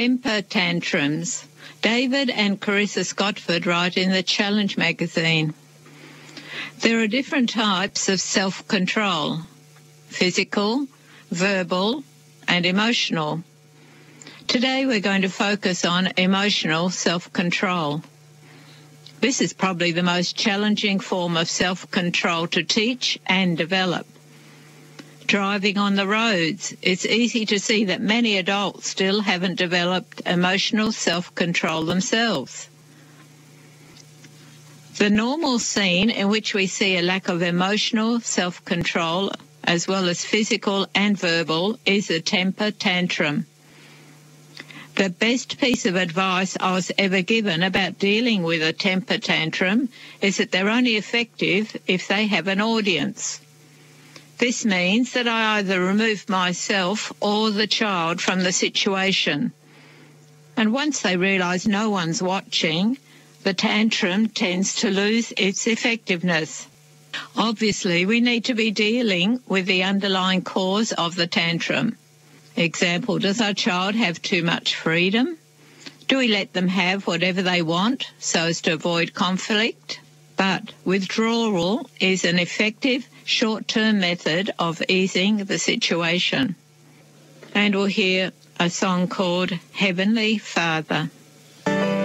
Temper tantrums. David and Carissa Scottford write in the Challenge magazine. There are different types of self-control: physical, verbal, and emotional. Today we're going to focus on emotional self-control. This is probably the most challenging form of self-control to teach and develop. Driving on the roads, it's easy to see that many adults still haven't developed emotional self-control themselves. The normal scene in which we see a lack of emotional self-control, as well as physical and verbal, is a temper tantrum. The best piece of advice I was ever given about dealing with a temper tantrum is that they're only effective if they have an audience. This means that I either remove myself or the child from the situation. And once they realise no one's watching, the tantrum tends to lose its effectiveness. Obviously, we need to be dealing with the underlying cause of the tantrum. Example, does our child have too much freedom? Do we let them have whatever they want so as to avoid conflict? But withdrawal is an effective short-term method of easing the situation. And we'll hear a song called Heavenly Father.